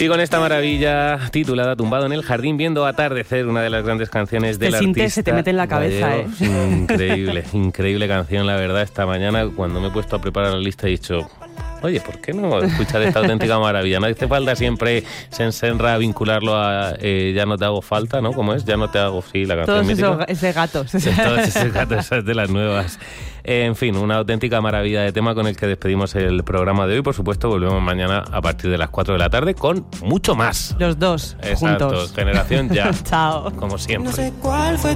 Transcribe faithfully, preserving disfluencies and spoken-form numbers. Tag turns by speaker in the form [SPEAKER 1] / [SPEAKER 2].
[SPEAKER 1] Y con esta maravilla titulada Tumbado en el jardín viendo atardecer, una de las grandes canciones del
[SPEAKER 2] te
[SPEAKER 1] artista.
[SPEAKER 2] Sientes, se te mete en la cabeza,
[SPEAKER 1] Gallego.
[SPEAKER 2] ¿eh?
[SPEAKER 1] Increíble, increíble canción, la verdad. Esta mañana, cuando me he puesto a preparar la lista, he dicho... Oye, ¿por qué no escuchar esta auténtica maravilla? No hace falta siempre Sensenra vincularlo a eh, Ya no te hago falta, ¿no? ¿Cómo es? Ya no te hago... Sí, la canción
[SPEAKER 2] Todos
[SPEAKER 1] mítica.
[SPEAKER 2] esos ese gatos.
[SPEAKER 1] Todos esos gatos, esas de las nuevas. Eh, en fin, una auténtica maravilla de tema con el que despedimos el programa de hoy. Por supuesto, volvemos mañana a partir de las cuatro de la tarde con mucho más.
[SPEAKER 2] Los dos,
[SPEAKER 1] Exacto,
[SPEAKER 2] juntos.
[SPEAKER 1] Generación Ya.
[SPEAKER 2] Chao.
[SPEAKER 1] Como siempre.
[SPEAKER 3] No sé cuál fue